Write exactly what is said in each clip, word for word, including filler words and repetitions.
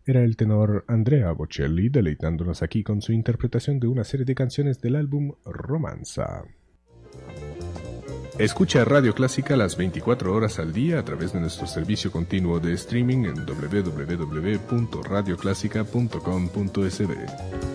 Era el tenor Andrea Bocelli deleitándonos aquí con su interpretación de una serie de canciones del álbum Romanza. Escucha Radio Clásica las veinticuatro horas al día a través de nuestro servicio continuo de streaming en doble u doble u doble u punto radio clásica punto com punto es be.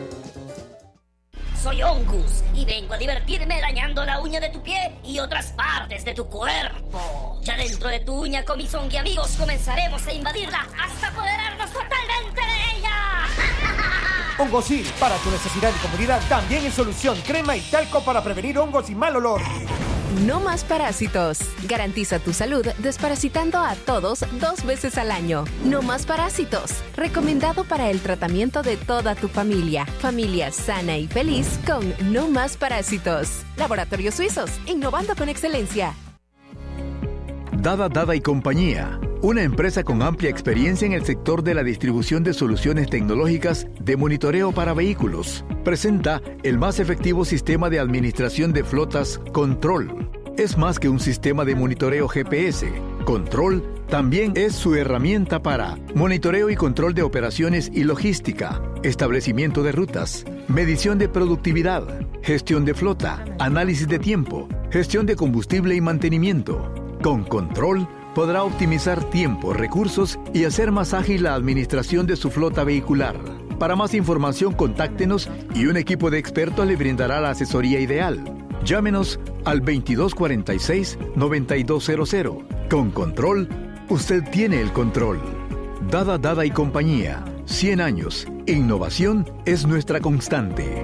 Soy Ongus y vengo a divertirme dañando la uña de tu pie y otras partes de tu cuerpo. Ya dentro de tu uña, con mis zongi amigos, comenzaremos a invadirla hasta apoderarnos totalmente de ella. Hongosil, para tu necesidad y comodidad, también en solución, crema y talco para prevenir hongos y mal olor. No más parásitos. Garantiza tu salud desparasitando a todos dos veces al año. No más parásitos. Recomendado para el tratamiento de toda tu familia. Familia sana y feliz con No más parásitos. Laboratorios Suizos, innovando con excelencia. Dada Dada y Compañía, una empresa con amplia experiencia en el sector de la distribución de soluciones tecnológicas de monitoreo para vehículos, presenta el más efectivo sistema de administración de flotas, Control. Es más que un sistema de monitoreo G P S. Control también es su herramienta para monitoreo y control de operaciones y logística, establecimiento de rutas, medición de productividad, gestión de flota, análisis de tiempo, gestión de combustible y mantenimiento. Con Control podrá optimizar tiempo, recursos y hacer más ágil la administración de su flota vehicular. Para más información, contáctenos y un equipo de expertos le brindará la asesoría ideal. Llámenos al veintidós cuarenta y seis, noventa y dos cero cero. Con Control, usted tiene el control. Dada Dada y Compañía. cien años. Innovación es nuestra constante.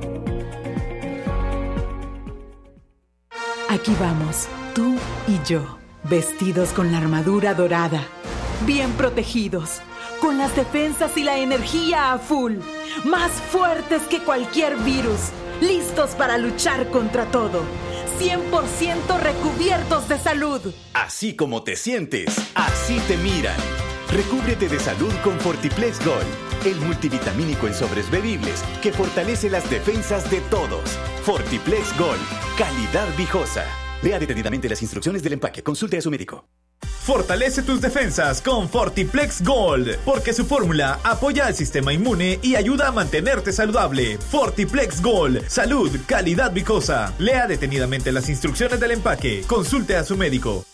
Aquí vamos, tú y yo, vestidos con la armadura dorada, bien protegidos, con las defensas y la energía a full, más fuertes que cualquier virus, listos para luchar contra todo, cien por ciento recubiertos de salud. Así como te sientes, así te miran. Recúbrete de salud con Fortiplex Gold, el multivitamínico en sobres bebibles que fortalece las defensas de todos. Fortiplex Gold, calidad viejosa. Lea detenidamente las instrucciones del empaque. Consulte a su médico. Fortalece tus defensas con Fortiplex Gold, porque su fórmula apoya al sistema inmune y ayuda a mantenerte saludable. Fortiplex Gold, salud, calidad viejosa. Lea detenidamente las instrucciones del empaque. Consulte a su médico.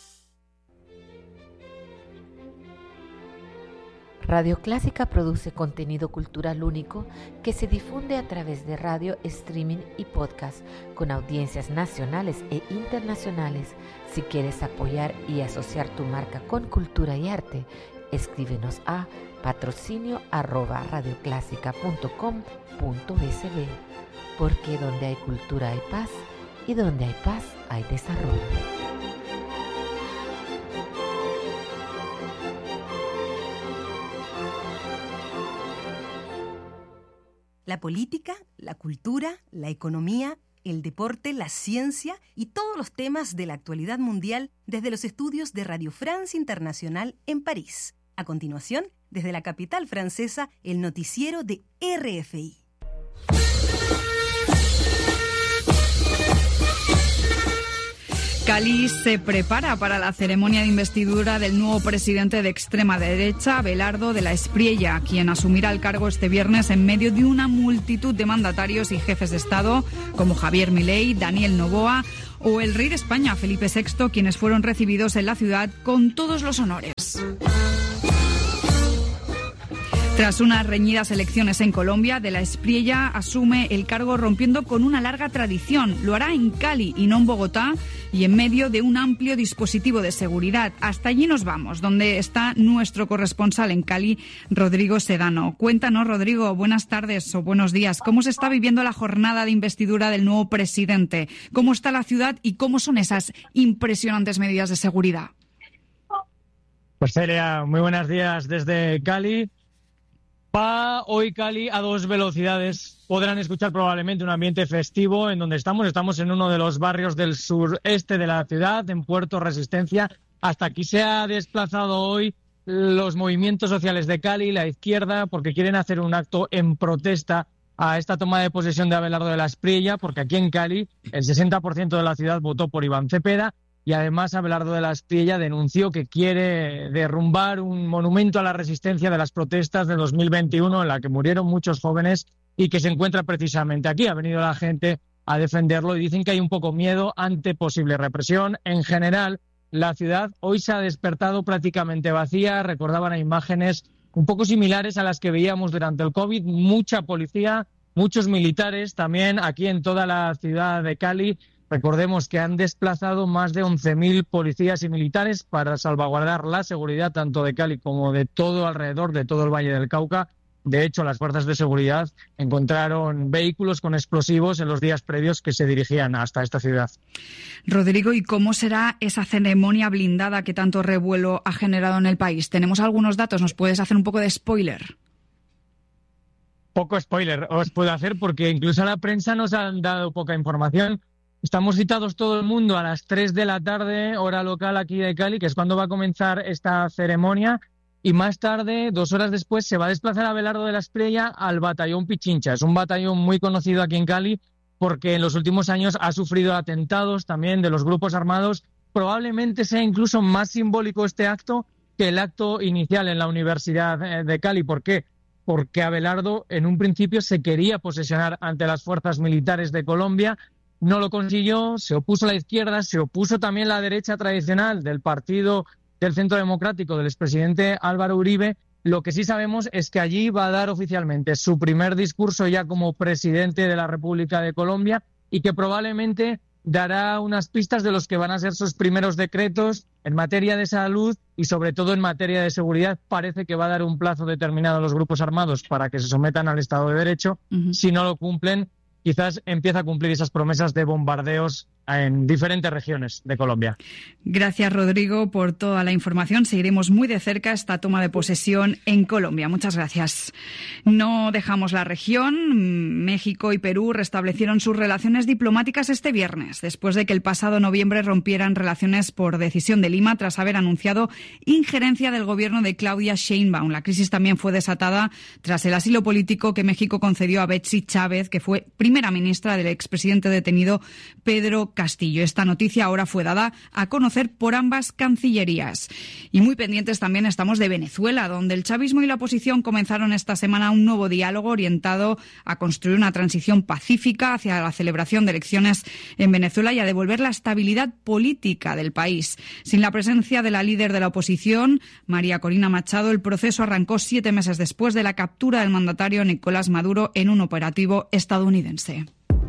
Radio Clásica produce contenido cultural único que se difunde a través de radio, streaming y podcast con audiencias nacionales e internacionales. Si quieres apoyar y asociar tu marca con cultura y arte, escríbenos a patrocinio arroba radioclásica punto com punto es be, porque donde hay cultura hay paz y donde hay paz hay desarrollo. La política, la cultura, la economía, el deporte, la ciencia y todos los temas de la actualidad mundial desde los estudios de Radio France Internacional en París. A continuación, desde la capital francesa, el noticiero de R F I. Cali se prepara para la ceremonia de investidura del nuevo presidente de extrema derecha, Abelardo de la Espriella, quien asumirá el cargo este viernes en medio de una multitud de mandatarios y jefes de Estado como Javier Milei, Daniel Noboa o el rey de España, Felipe sexto, quienes fueron recibidos en la ciudad con todos los honores. Tras unas reñidas elecciones en Colombia, de la Espriella asume el cargo rompiendo con una larga tradición. Lo hará en Cali y no en Bogotá y en medio de un amplio dispositivo de seguridad. Hasta allí nos vamos, donde está nuestro corresponsal en Cali, Rodrigo Sedano. Cuéntanos, Rodrigo, buenas tardes o buenos días. ¿Cómo se está viviendo la jornada de investidura del nuevo presidente? ¿Cómo está la ciudad y cómo son esas impresionantes medidas de seguridad? Pues Celia, muy buenos días desde Cali. Va hoy Cali a dos velocidades. Podrán escuchar probablemente un ambiente festivo en donde estamos. Estamos en uno de los barrios del sureste de la ciudad, en Puerto Resistencia. Hasta aquí se ha desplazado hoy los movimientos sociales de Cali, la izquierda, porque quieren hacer un acto en protesta a esta toma de posesión de Abelardo de la Espriella, porque aquí en Cali el sesenta por ciento de la ciudad votó por Iván Cepeda y además Abelardo de la Espriella denunció que quiere derrumbar un monumento a la resistencia de las protestas de dos mil veintiuno en la que murieron muchos jóvenes y que se encuentra precisamente aquí. Ha venido la gente a defenderlo y dicen que hay un poco miedo ante posible represión. En general, la ciudad hoy se ha despertado prácticamente vacía. Recordaban a imágenes un poco similares a las que veíamos durante el COVID. Mucha policía, muchos militares también aquí en toda la ciudad de Cali. Recordemos que han desplazado más de once mil policías y militares para salvaguardar la seguridad tanto de Cali como de todo alrededor, de todo el Valle del Cauca. De hecho, las fuerzas de seguridad encontraron vehículos con explosivos en los días previos que se dirigían hasta esta ciudad. Rodrigo, ¿y cómo será esa ceremonia blindada que tanto revuelo ha generado en el país? ¿Tenemos algunos datos? ¿Nos puedes hacer un poco de spoiler? Poco spoiler os puedo hacer porque incluso a la prensa nos han dado poca información. Estamos citados todo el mundo a las tres de la tarde, hora local aquí de Cali, que es cuando va a comenzar esta ceremonia. Y más tarde, dos horas después, se va a desplazar Abelardo de la Espriella al batallón Pichincha. Es un batallón muy conocido aquí en Cali porque en los últimos años ha sufrido atentados también de los grupos armados. Probablemente sea incluso más simbólico este acto que el acto inicial en la Universidad de Cali. ¿Por qué? Porque Abelardo en un principio se quería posesionar ante las fuerzas militares de Colombia. No lo consiguió, se opuso a la izquierda, se opuso también la derecha tradicional del partido del Centro Democrático del expresidente Álvaro Uribe. Lo que sí sabemos es que allí va a dar oficialmente su primer discurso ya como presidente de la República de Colombia y que probablemente dará unas pistas de los que van a ser sus primeros decretos en materia de salud y sobre todo en materia de seguridad. Parece que va a dar un plazo determinado a los grupos armados para que se sometan al Estado de Derecho. Uh-huh. Si no lo cumplen, quizás empieza a cumplir esas promesas de bombardeos en diferentes regiones de Colombia. Gracias, Rodrigo, por toda la información. Seguiremos muy de cerca esta toma de posesión en Colombia. Muchas gracias. No dejamos la región. México y Perú restablecieron sus relaciones diplomáticas este viernes, después de que el pasado noviembre rompieran relaciones por decisión de Lima tras haber anunciado injerencia del gobierno de Claudia Sheinbaum. La crisis también fue desatada tras el asilo político que México concedió a Betsy Chávez, que fue primera ministra del expresidente detenido Pedro Castillo. Esta noticia ahora fue dada a conocer por ambas cancillerías. Y muy pendientes también estamos de Venezuela, donde el chavismo y la oposición comenzaron esta semana un nuevo diálogo orientado a construir una transición pacífica hacia la celebración de elecciones en Venezuela y a devolver la estabilidad política del país. Sin la presencia de la líder de la oposición, María Corina Machado, el proceso arrancó siete meses después de la captura del mandatario Nicolás Maduro en un operativo estadounidense.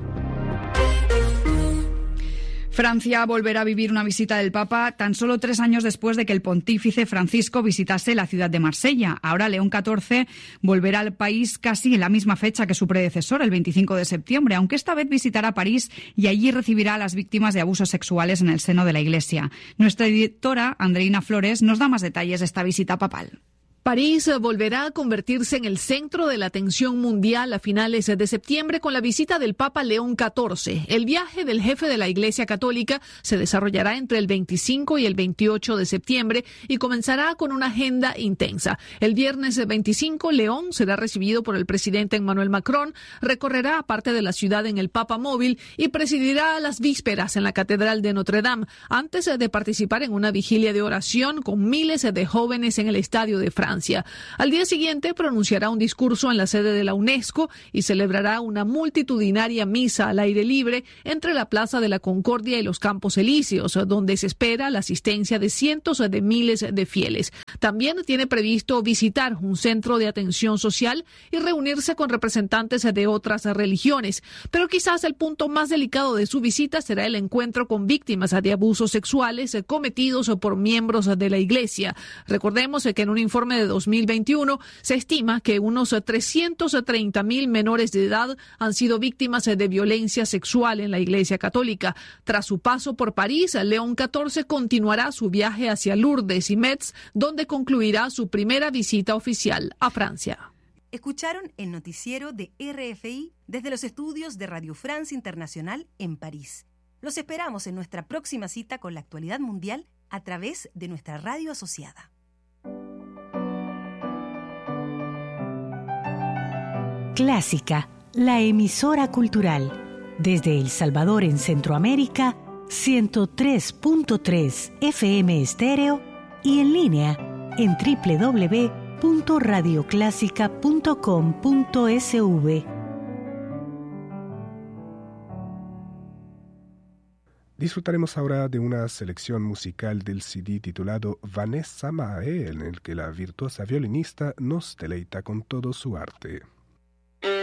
Francia volverá a vivir una visita del Papa tan solo tres años después de que el pontífice Francisco visitase la ciudad de Marsella. Ahora León catorce volverá al país casi en la misma fecha que su predecesor, el veinticinco de septiembre, aunque esta vez visitará París y allí recibirá a las víctimas de abusos sexuales en el seno de la Iglesia. Nuestra editora, Andreina Flores, nos da más detalles de esta visita papal. París volverá a convertirse en el centro de la atención mundial a finales de septiembre con la visita del Papa León catorce. El viaje del jefe de la Iglesia Católica se desarrollará entre el veinticinco y el veintiocho de septiembre y comenzará con una agenda intensa. El viernes veinticinco, León será recibido por el presidente Emmanuel Macron, recorrerá parte de la ciudad en el Papa Móvil y presidirá las vísperas en la Catedral de Notre Dame, antes de participar en una vigilia de oración con miles de jóvenes en el Estadio de Francia. Al día siguiente pronunciará un discurso en la sede de la UNESCO y celebrará una multitudinaria misa al aire libre entre la Plaza de la Concordia y los Campos Elíseos, donde se espera la asistencia de cientos de miles de fieles. También tiene previsto visitar un centro de atención social y reunirse con representantes de otras religiones. Pero quizás el punto más delicado de su visita será el encuentro con víctimas de abusos sexuales cometidos por miembros de la Iglesia. Recordemos que en un informe de dos mil veintiuno se estima que unos trescientos treinta mil menores de edad han sido víctimas de violencia sexual en la Iglesia Católica. Tras su paso por París, León catorce continuará su viaje hacia Lourdes y Metz, donde concluirá su primera visita oficial a Francia. Escucharon el noticiero de R F I desde los estudios de Radio France Internacional en París. Los esperamos en nuestra próxima cita con la actualidad mundial a través de nuestra radio asociada. Clásica, la emisora cultural, desde El Salvador en Centroamérica, ciento tres punto tres F M estéreo y en línea en doble u doble u doble u punto radio clásica punto com punto s v. Disfrutaremos ahora de una selección musical del C D titulado Vanessa Mae, en el que la virtuosa violinista nos deleita con todo su arte.